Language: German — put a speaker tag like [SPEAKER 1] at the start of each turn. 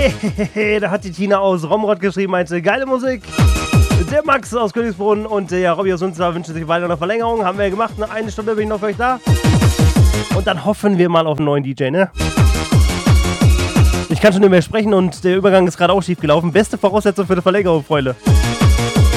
[SPEAKER 1] Da hat die Tina aus Romrod geschrieben, meinte, geile Musik. Der Max aus Königsbrunn und der Robby aus Unzar wünscht sich weiter eine Verlängerung. Haben wir gemacht, eine Stunde bin ich noch für euch da. Und dann hoffen wir mal auf einen neuen DJ, ne? Ich kann schon nicht mehr sprechen und der Übergang ist gerade auch schief gelaufen. Beste Voraussetzung für eine Verlängerung, Freunde.